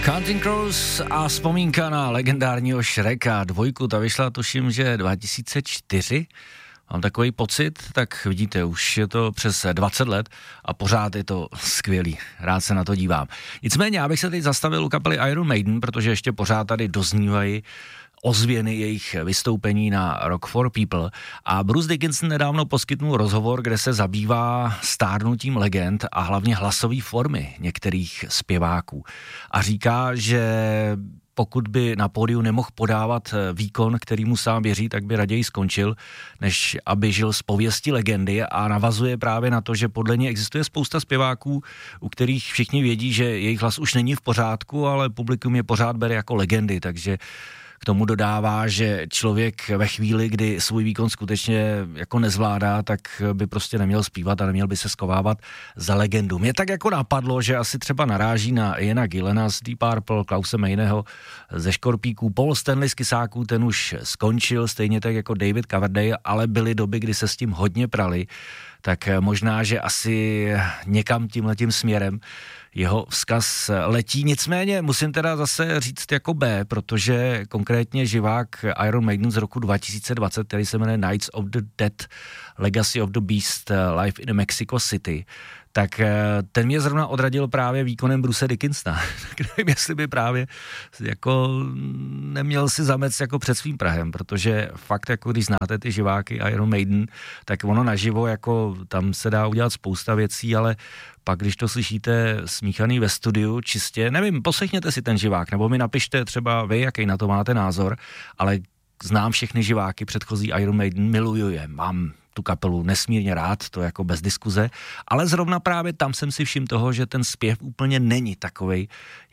Counting Crows a vzpomínka na legendárního Shreka 2, ta vyšla tuším, že 2004. Mám takový pocit, tak vidíte, už je to přes 20 let a pořád je to skvělý. Rád se na to dívám. Nicméně, já bych se teď zastavil u kapely Iron Maiden, protože ještě pořád tady doznívají ozvěny jejich vystoupení na Rock for People a Bruce Dickinson nedávno poskytnul rozhovor, kde se zabývá stárnutím legend a hlavně hlasové formy některých zpěváků. A říká, že pokud by na pódiu nemohl podávat výkon, který mu sám věří, tak by raději skončil, než aby žil z pověsti legendy a navazuje právě na to, že podle něj existuje spousta zpěváků, u kterých všichni vědí, že jejich hlas už není v pořádku, ale publikum je pořád bere jako legendy, takže k tomu dodává, že člověk ve chvíli, kdy svůj výkon skutečně jako nezvládá, tak by prostě neměl zpívat a neměl by se schovávat za legendu. Mě tak jako napadlo, že asi třeba naráží na Iana Gillena z Deep Purple, Klause Mayneho ze Škorpíků, Paul Stanley z Kysáků, ten už skončil, stejně tak jako David Coverdale, ale byly doby, kdy se s tím hodně prali, tak možná, že asi někam tímhletím směrem jeho vzkaz letí. Nicméně musím teda zase říct jako B, protože konkrétně živák Iron Maiden z roku 2020, který se jmenuje Knights of the Dead, Legacy of the Beast, Live in Mexico City, tak ten mě zrovna odradil právě výkonem Bruce Dickinsona. Nevím, jestli by právě jako neměl si zamec jako před svým prahem, protože fakt jako když znáte ty živáky Iron Maiden, tak ono naživo jako tam se dá udělat spousta věcí, ale pak když to slyšíte smíchaný ve studiu čistě, nevím, poslechněte si ten živák, nebo mi napište třeba vy, jaký na to máte názor, ale znám všechny živáky předchozí Iron Maiden, miluju je, mám tu kapelu nesmírně rád, to jako bez diskuze, ale zrovna právě tam jsem si všiml toho, že ten zpěv úplně není takovej,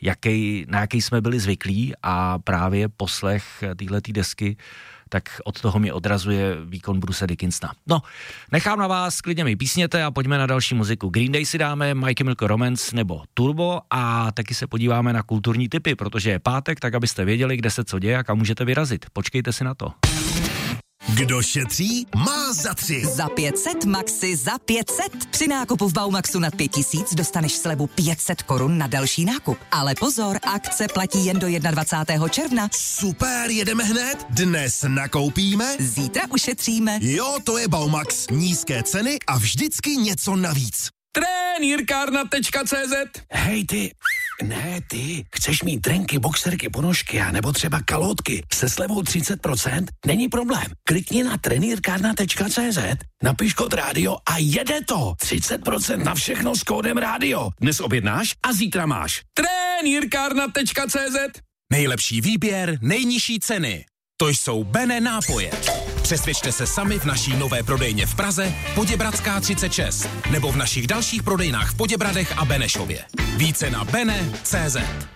na jaký jsme byli zvyklí a právě poslech téhletý desky, tak od toho mě odrazuje výkon Bruce Dickinsona. No, nechám na vás, klidně mi písněte a pojďme na další muziku. Green Day si dáme My Chemical Romance nebo Turbo a taky se podíváme na kulturní tipy, protože je pátek, tak abyste věděli, kde se co děje a kam můžete vyrazit. Počkejte si na to. Kdo šetří, má za 3. Za 500 Maxi za 500. Při nákupu v Baumaxu nad 5000 dostaneš slevu 500 korun na další nákup. Ale pozor, akce platí jen do 21. června. Super, jedeme hned? Dnes nakoupíme? Zítra ušetříme. Jo, to je Baumax. Nízké ceny a vždycky něco navíc. Trenýrkárna.cz. Hej ty, ne ty, chceš mít trenky, boxerky, ponožky a nebo třeba kalhotky se slevou 30%? Není problém. Klikni na trenýrkárna.cz, napiš kód rádio a jede to. 30% na všechno s kódem rádio. Dnes objednáš a zítra máš. Trenýrkárna.cz. Nejlepší výběr, nejnižší ceny. To jsou Bene nápoje. Přesvědčte se sami v naší nové prodejně v Praze, Poděbradská 36, nebo v našich dalších prodejnách v Poděbradech a Benešově. Více na bene.cz.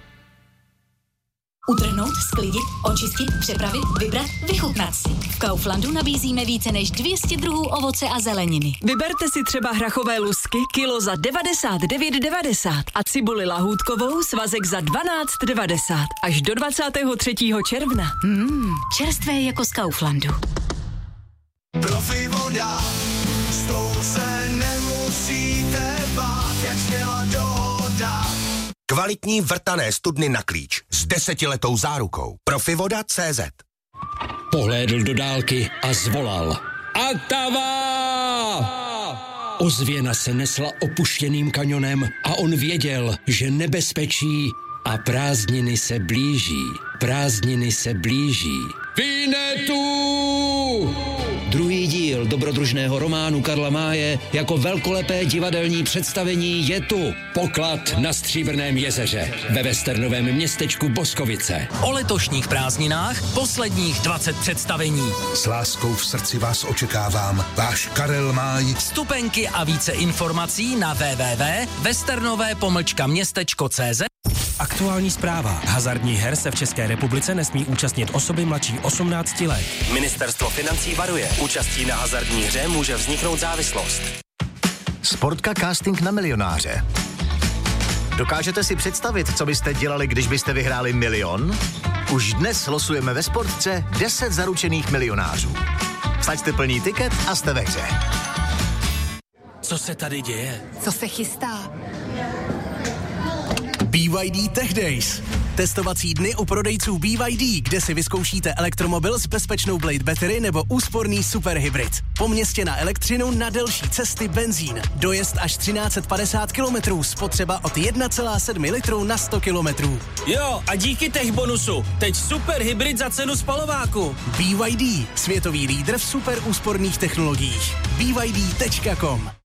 Utrhnout, sklidit, očistit, přepravit, vybrat, vychutnat si. V Kauflandu nabízíme více než 200 druhů ovoce a zeleniny. Vyberte si třeba hrachové lusky kilo za 99,90 a cibuli lahůdkovou svazek za 12,90 až do 23. června. Čerstvé jako z Kauflandu. Profi voda, s tou se nemusíte bát, jak zněla dohoda. Kvalitní vrtané studny na klíč s 10letou zárukou. Profivoda.cz. Pohlédl do dálky a zvolal. Atava! Ozvěna se nesla opuštěným kanionem a on věděl, že nebezpečí a prázdniny se blíží. Prázdniny se blíží. Vinetu! Druhý díl dobrodružného románu Karla Máje jako velkolepé divadelní představení je tu. Poklad na Stříbrném jezeře ve westernovém městečku Boskovice. O letošních prázdninách posledních 20 představení. S láskou v srdci vás očekávám. Váš Karel Máj. Vstupenky a více informací na www.westernové-městečko.cz. Aktuální zpráva. Hazardních her se v České republice nesmí účastnit osoby mladší 18 let. Ministerstvo financí varuje. Účastí na hazardní hře může vzniknout závislost. Sportka casting na milionáře. Dokážete si představit, co byste dělali, když byste vyhráli 1 milion? Už dnes losujeme ve Sportce 10 zaručených milionářů. Vsaďte plný tiket a jste ve hře. Co se tady děje? Co se chystá? BYD Tech Days. Testovací dny u prodejců BYD, kde si vyzkoušíte elektromobil s bezpečnou Blade Battery nebo úsporný superhybrid. Po městě na elektřinu, na delší cesty benzín. Dojezd až 1350 km, spotřeba od 1,7 litru na 100 km. Jo, a díky tech bonusu, teď superhybrid za cenu spalováku. BYD, světový lídr v super úsporných technologiích. BYD.com